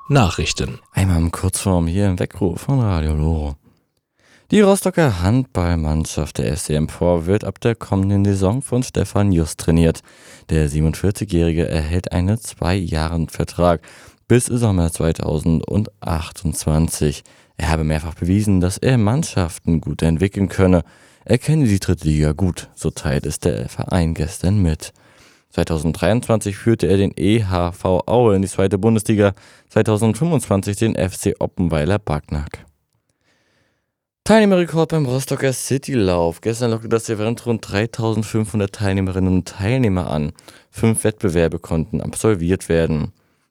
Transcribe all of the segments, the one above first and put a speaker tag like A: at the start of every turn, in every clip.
A: Nachrichten.
B: Einmal im Kurzform hier im Weckruf von Radio Loro. Die Rostocker Handballmannschaft der FC Empor wird ab der kommenden Saison von Stefan Just trainiert. Der 47-Jährige erhält einen 2-Jahres-Vertrag bis Sommer 2028. Er habe mehrfach bewiesen, dass er Mannschaften gut entwickeln könne. Er kenne die dritte Liga gut, so teilt es der Verein gestern mit. 2023 führte er den EHV Aue in die zweite Bundesliga, 2025 den FC Oppenweiler Backnang. Teilnehmerrekord beim Rostocker Citylauf. Gestern lockte das Event rund 3.500 Teilnehmerinnen und Teilnehmer an. 5 Wettbewerbe konnten absolviert werden.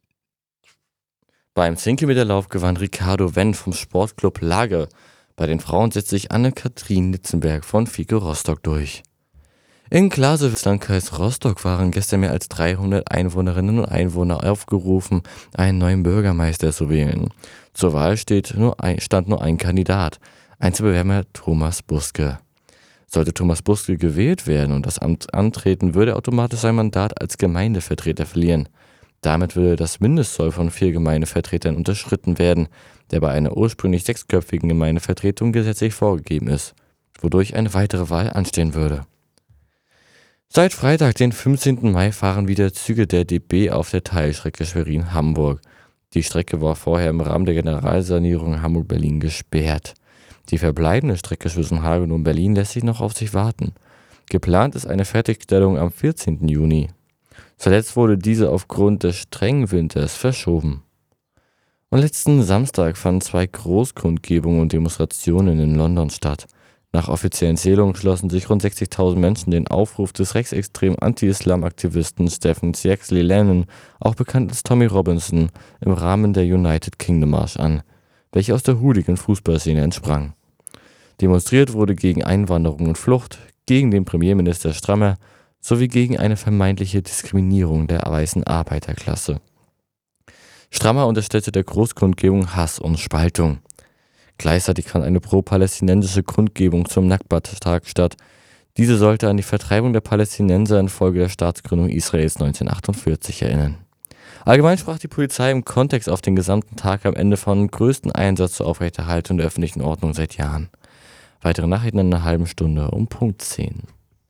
B: Beim 10-Kilometer-Lauf gewann Ricardo Wendt vom Sportclub Lager. Bei den Frauen setzt sich Anne-Kathrin Nitzenberg von FICO Rostock durch. In Glasewitz, Landkreis Rostock, waren gestern mehr als 300 Einwohnerinnen und Einwohner aufgerufen, einen neuen Bürgermeister zu wählen. Zur Wahl stand nur ein Kandidat, Einzelbewerber Thomas Buske. Sollte Thomas Buske gewählt werden und das Amt antreten, würde er automatisch sein Mandat als Gemeindevertreter verlieren. Damit würde das Mindestsoll von 4 Gemeindevertretern unterschritten werden, der bei einer ursprünglich 6-köpfigen Gemeindevertretung gesetzlich vorgegeben ist, wodurch eine weitere Wahl anstehen würde. Seit Freitag, den 15. Mai, fahren wieder Züge der DB auf der Teilstrecke Schwerin-Hamburg. Die Strecke war vorher im Rahmen der Generalsanierung Hamburg-Berlin gesperrt. Die verbleibende Strecke zwischen Hagen und Berlin lässt sich noch auf sich warten. Geplant ist eine Fertigstellung am 14. Juni. Zuletzt wurde diese aufgrund des strengen Winters verschoben. Und letzten Samstag fanden 2 Großkundgebungen und Demonstrationen in London statt. Nach offiziellen Zählungen schlossen sich rund 60.000 Menschen den Aufruf des rechtsextremen Anti-Islam-Aktivisten Stephen Yaxley Lennon, auch bekannt als Tommy Robinson, im Rahmen der United Kingdom March an, welche aus der Hooligan-Fußballszene entsprang. Demonstriert wurde gegen Einwanderung und Flucht, gegen den Premierminister Strammer sowie gegen eine vermeintliche Diskriminierung der weißen Arbeiterklasse. Strammer unterstellte der Großkundgebung Hass und Spaltung. Gleichzeitig fand eine pro-palästinensische Kundgebung zum Nakba-Tag statt. Diese sollte an die Vertreibung der Palästinenser infolge der Staatsgründung Israels 1948 erinnern. Allgemein sprach die Polizei im Kontext auf den gesamten Tag am Ende von größten Einsatz zur Aufrechterhaltung der öffentlichen Ordnung seit Jahren. Weitere Nachrichten in einer halben Stunde um Punkt 10.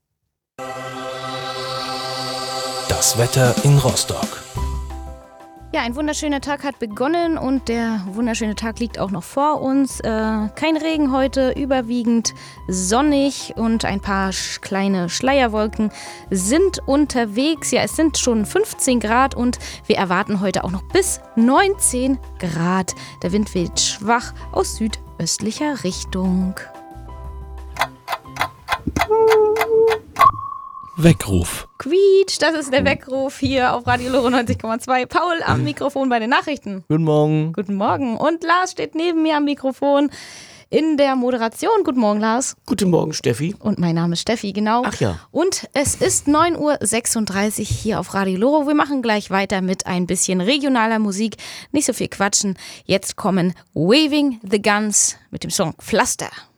A: Das Wetter in Rostock.
C: Ja, ein wunderschöner Tag hat begonnen und der wunderschöne Tag liegt auch noch vor uns. Kein Regen heute, überwiegend sonnig und ein paar kleine Schleierwolken sind unterwegs. Ja, es sind schon 15 Grad und wir erwarten heute auch noch bis 19 Grad. Der Wind weht schwach aus südöstlicher Richtung.
A: Weckruf.
C: Quietsch, das ist der Weckruf hier auf Radio Loro 90,2. Paul am Mikrofon bei den Nachrichten.
B: Guten Morgen.
C: Guten Morgen. Und Lars steht neben mir am Mikrofon in der Moderation. Guten Morgen, Lars.
D: Guten Morgen, Steffi.
C: Und mein Name ist Steffi, genau.
D: Ach ja.
C: Und es ist 9.36 Uhr hier auf Radio Loro. Wir machen gleich weiter mit ein bisschen regionaler Musik. Nicht so viel quatschen. Jetzt kommen Waving the Guns mit dem Song Pflaster.